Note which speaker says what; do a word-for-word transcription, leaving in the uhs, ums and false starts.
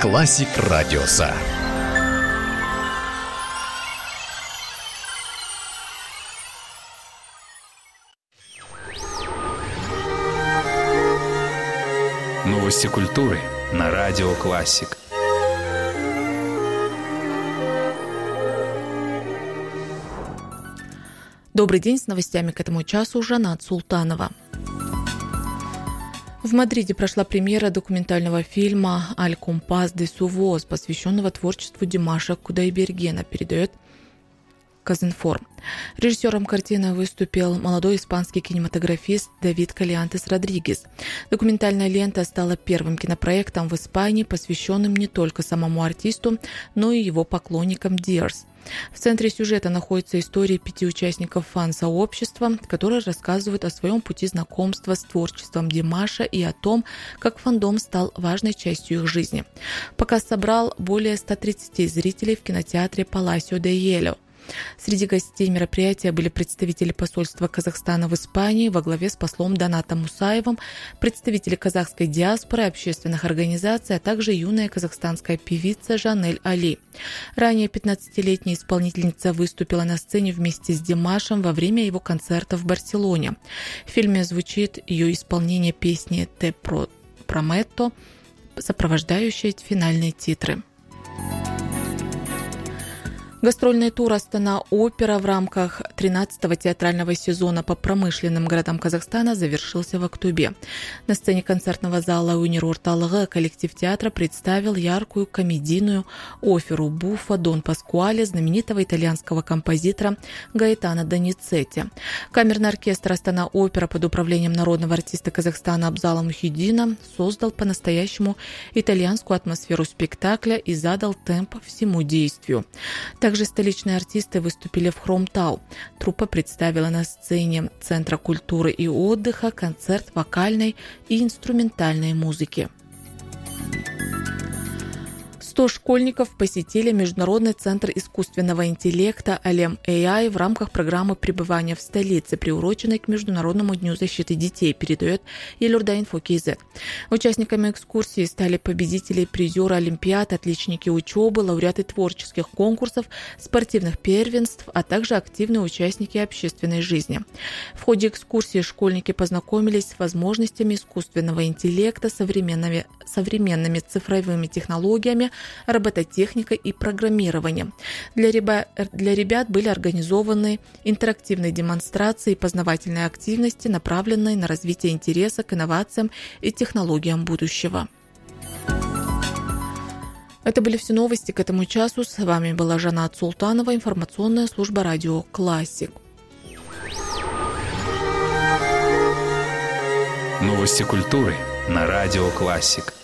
Speaker 1: Классик Радиоса.
Speaker 2: Новости культуры на Радио Классик.
Speaker 3: Добрый день, с новостями к этому часу Жанат Султанова. В Мадриде прошла премьера документального фильма «Аль компас де су воз», посвященного творчеству Димаша Кудайбергена, передает Казинформ. Режиссером картины выступил молодой испанский кинематографист Давид Калиантес Родригес. Документальная лента стала первым кинопроектом в Испании, посвященным не только самому артисту, но и его поклонникам Диарс. В центре сюжета находятся истории пяти участников фан-сообщества, которые рассказывают о своем пути знакомства с творчеством Димаша и о том, как фандом стал важной частью их жизни. Показ собрал более ста тридцати зрителей в кинотеатре Паласио де Йело. Среди гостей мероприятия были представители посольства Казахстана в Испании во главе с послом Донатом Мусаевым, представители казахской диаспоры, общественных организаций, а также юная казахстанская певица Жанель Али. Ранее пятнадцатилетняя исполнительница выступила на сцене вместе с Димашем во время его концерта в Барселоне. В фильме звучит ее исполнение песни «Те прометто», сопровождающей финальные титры. Гастрольный тур «Астана-Опера» в рамках тринадцатого театрального сезона по промышленным городам Казахстана завершился в Актубе. На сцене концертного зала «Унир Орталығы» коллектив театра представил яркую комедийную оперу «Буффа Дон Паскуале» знаменитого итальянского композитора Гаэтано Доницетти. Камерный оркестр «Астана-Опера» под управлением народного артиста Казахстана Абзала Мухиддина создал по-настоящему итальянскую атмосферу спектакля и задал темп всему действию. Также столичные артисты выступили в Хромтау. Труппа представила на сцене Центра культуры и отдыха концерт вокальной и инструментальной музыки. сто школьников посетили Международный центр искусственного интеллекта Алем-эй ай в рамках программы пребывания в столице, приуроченной к Международному дню защиты детей, передает Елюрда-Инфо КЗ. Участниками экскурсии стали победители и призеры олимпиад, отличники учебы, лауреаты творческих конкурсов, спортивных первенств, а также активные участники общественной жизни. В ходе экскурсии школьники познакомились с возможностями искусственного интеллекта, современными, современными цифровыми технологиями, робототехникой и программированием. Для ребят, для ребят были организованы интерактивные демонстрации и познавательные активности, направленные на развитие интереса к инновациям и технологиям будущего. Это были все новости к этому часу. С вами была Жанат Султанова, информационная служба Радио Классик.
Speaker 2: Новости культуры на Радио Классик.